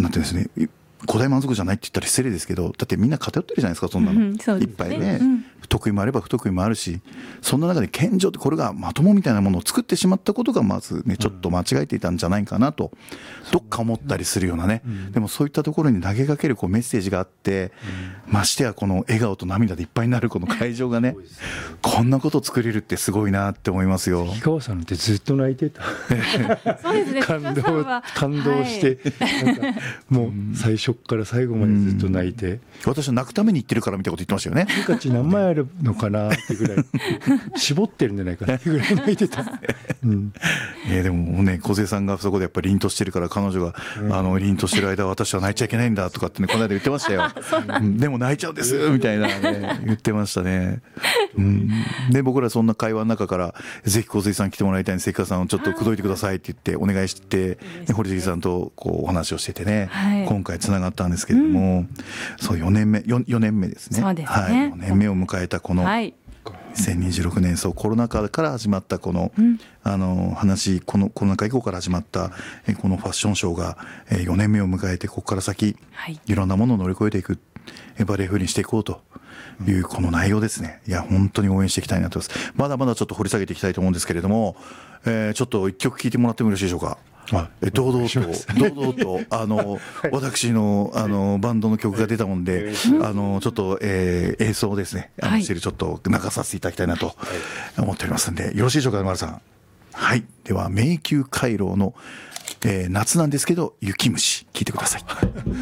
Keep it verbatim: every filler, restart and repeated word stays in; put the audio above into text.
なんていうんですね、古代満足じゃないって言ったら失礼ですけど、だってみんな偏ってるじゃないですか、そんなの、うんね、いっぱいね、うん、得意もあれば不得意もあるし、そんな中で謙譲ってこれがまともみたいなものを作ってしまったことがまずねちょっと間違えていたんじゃないかなとどっか思ったりするようなね、うん、でもそういったところに投げかけるこうメッセージがあって、うん、ましてやこの笑顔と涙でいっぱいになるこの会場がねこんなこと作れるってすごいなって思いますよ。 氷川さんってずっと泣いてたそうですね、 感動感動して、はい、なんかもう最初から最後までずっと泣いて、うん、 私は泣くために言ってるからみたいなこと言ってましたよね。 ピカチ何枚あるのかなってぐらい絞ってるんじゃないかなってぐらい泣いてた、うん、 えー、でもね梢さんがそこでやっぱり凛としてるから彼女が、うん、あの凛としてる間私は泣いちゃいけないんだとかってねこの間言ってましたようん、でも泣いちゃうんですみたいなね言ってましたね、うん、で僕らそんな会話の中からぜひ梢さん来てもらいたいんで関川さんをちょっと口説いてくださいって言ってお願いして、ね、堀杉さんとこうお話をしててね、はい、今回つながったんですけれども、うん、そうよねんめ 4, よねんめですね。 そうですね、 はい、よねんめを迎えたこの、はい、にせんにじゅうろくねんそうコロナ禍から始まったこの、うん、あの話このコロナ禍以降から始まったこのファッションショーがよねんめを迎えてここから先、はい、いろんなものを乗り越えていくバレエ風にしていこうというこの内容ですね。いや本当に応援していきたいなと思います。まだまだちょっと掘り下げていきたいと思うんですけれども、えー、ちょっと一曲聴いてもらってもよろしいでしょうか。え堂々と堂々とあの、はい、私のあのバンドの曲が出たもんで、あのちょっと、えー、演奏をですねあのしてるちょっと流させていただきたいなと思っておりますんで、よろしいでしょうか丸さん。はい、では迷宮回廊の、えー、夏なんですけど雪虫聞いてください